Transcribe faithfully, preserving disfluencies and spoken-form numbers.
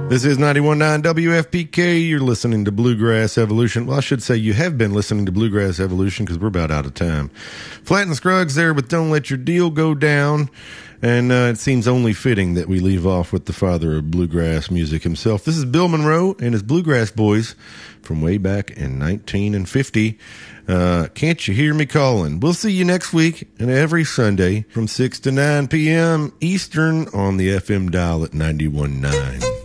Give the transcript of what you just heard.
This is ninety-one point nine W F P K. You're listening to Bluegrass Evolution. Well, I should say you have been listening to Bluegrass Evolution because we're about out of time. Flat and Scruggs there with Don't Let Your Deal Go Down. And uh, it seems only fitting that we leave off with the father of bluegrass music himself. This is Bill Monroe and his Bluegrass Boys from way back in nineteen fifty. Uh, Can't You Hear Me Calling? We'll see you next week and every Sunday from six to nine p.m. Eastern on the F M dial at ninety-one point nine.